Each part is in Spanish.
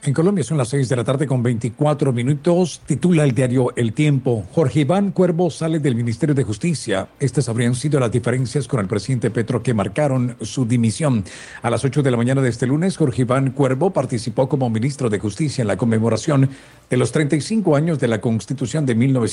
En Colombia son las 6 de la tarde con 24 minutos. Titula el diario El Tiempo. Jorge Iván Cuervo sale del Ministerio de Justicia. Estas habrían sido las diferencias con el presidente Petro que marcaron su dimisión. A las 8 de la mañana de este lunes, Jorge Iván Cuervo participó como ministro de Justicia en la conmemoración de los 35 años de la Constitución de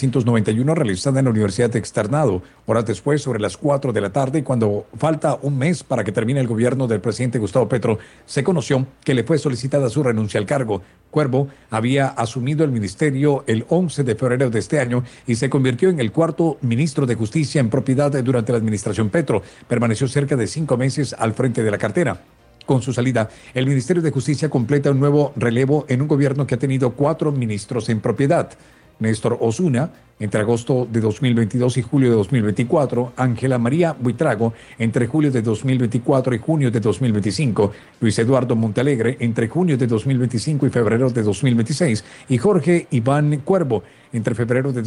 1991 realizada en la Universidad de Externado. Horas después, sobre las 4 de la tarde, cuando falta un mes para que termine el gobierno del presidente Gustavo Petro, se conoció que le fue solicitada su renuncia al cargo. Cuervo había asumido el ministerio el 11 de febrero de este año y se convirtió en el cuarto ministro de Justicia en propiedad durante la administración Petro. Permaneció cerca de 5 meses al frente de la cartera. Con su salida, el Ministerio de Justicia completa un nuevo relevo en un gobierno que ha tenido 4 ministros en propiedad. Néstor Osuna, entre agosto de 2022 y julio de 2024, Ángela María Buitrago, entre julio de 2024 y junio de 2025, Luis Eduardo Montealegre, entre junio de 2025 y febrero de 2026, y Jorge Iván Cuervo, entre febrero de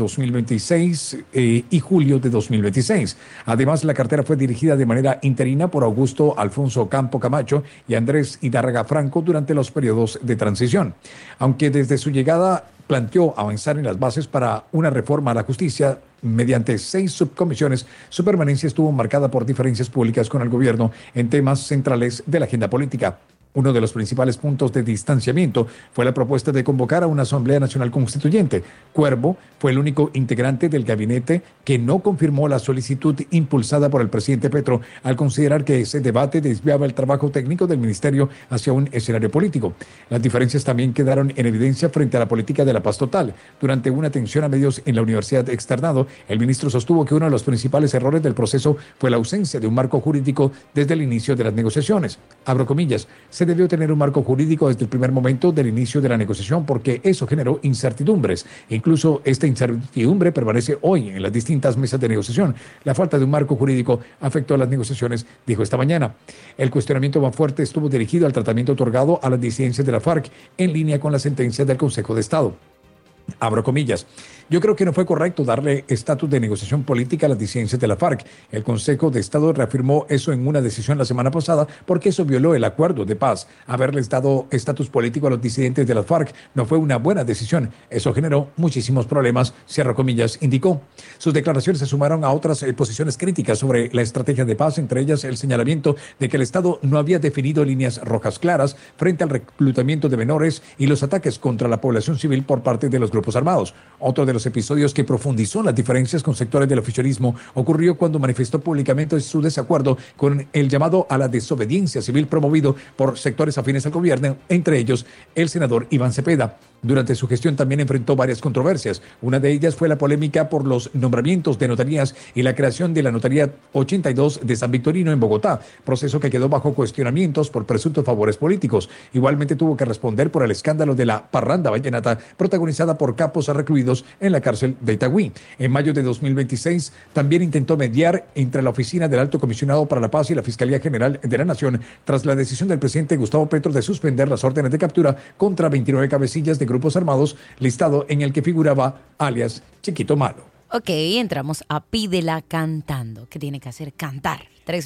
2026 y julio de 2026. Además, la cartera fue dirigida de manera interina por Augusto Alfonso Campo Camacho y Andrés Hidárraga Franco durante los periodos de transición. Aunque desde su llegada planteó avanzar en las bases para una reforma a la justicia mediante 6 subcomisiones, su permanencia estuvo marcada por diferencias públicas con el gobierno en temas centrales de la agenda política. Uno de los principales puntos de distanciamiento fue la propuesta de convocar a una Asamblea Nacional Constituyente. Cuervo fue el único integrante del gabinete que no confirmó la solicitud impulsada por el presidente Petro al considerar que ese debate desviaba el trabajo técnico del ministerio hacia un escenario político. Las diferencias también quedaron en evidencia frente a la política de la paz total. Durante una atención a medios en la Universidad de Externado, el ministro sostuvo que uno de los principales errores del proceso fue la ausencia de un marco jurídico desde el inicio de las negociaciones. Abro comillas, se debió tener un marco jurídico desde el primer momento del inicio de la negociación porque eso generó incertidumbres. Incluso esta incertidumbre permanece hoy en las distintas mesas de negociación. La falta de un marco jurídico afectó a las negociaciones, dijo esta mañana. El cuestionamiento más fuerte estuvo dirigido al tratamiento otorgado a las disidencias de la FARC en línea con la sentencia del Consejo de Estado. Abro comillas. Yo creo que no fue correcto darle estatus de negociación política a las disidencias de la FARC. El Consejo de Estado reafirmó eso en una decisión la semana pasada porque eso violó el acuerdo de paz. Haberles dado estatus político a los disidentes de la FARC no fue una buena decisión. Eso generó muchísimos problemas, cierro comillas, indicó. Sus declaraciones se sumaron a otras posiciones críticas sobre la estrategia de paz, entre ellas el señalamiento de que el Estado no había definido líneas rojas claras frente al reclutamiento de menores y los ataques contra la población civil por parte de los grupos armados. Otro de los episodios que profundizó las diferencias con sectores del oficialismo ocurrió cuando manifestó públicamente su desacuerdo con el llamado a la desobediencia civil promovido por sectores afines al gobierno, entre ellos el senador Iván Cepeda. Durante su gestión también enfrentó varias controversias. Una de ellas fue la polémica por los nombramientos de notarías y la creación de la Notaría 82 de San Victorino en Bogotá, proceso que quedó bajo cuestionamientos por presuntos favores políticos. Igualmente tuvo que responder por el escándalo de la parranda vallenata protagonizada por capos recluidos en la cárcel de Itagüí. En mayo de 2026 también intentó mediar entre la Oficina del Alto Comisionado para la Paz y la Fiscalía General de la Nación tras la decisión del presidente Gustavo Petro de suspender las órdenes de captura contra 29 cabecillas de grupos armados, listado en el que figuraba alias Chiquito Malo. Ok, entramos a Pídela Cantando. ¿Qué tiene que hacer? Cantar.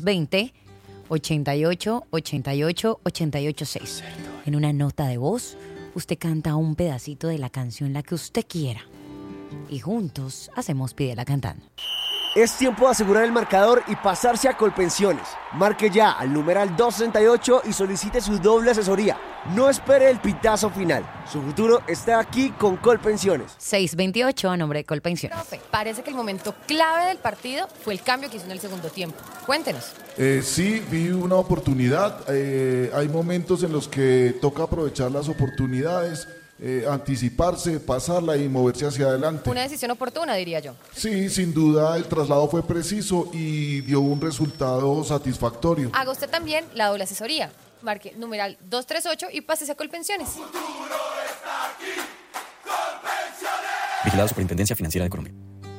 320-88-88-886. En una nota de voz, usted canta un pedacito de la canción, la que usted quiera. Y juntos hacemos Pídela Cantando. Es tiempo de asegurar el marcador y pasarse a Colpensiones. Marque ya al numeral 268 y solicite su doble asesoría. No espere el pitazo final. Su futuro está aquí con Colpensiones. 628 a nombre de Colpensiones. Profe, parece que el momento clave del partido fue el cambio que hizo en el segundo tiempo. Cuéntenos. Sí, vi una oportunidad. Hay momentos en los que toca aprovechar las oportunidades. Anticiparse, pasarla y moverse hacia adelante. Una decisión oportuna, diría yo. Sí, sin duda el traslado fue preciso y dio un resultado satisfactorio. Haga usted también la doble asesoría. Marque numeral 238 y pásese a Colpensiones. Vigilado Superintendencia Financiera de Colombia.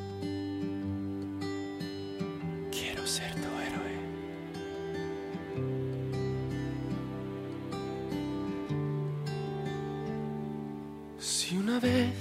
Quiero ser tu héroe. Si una vez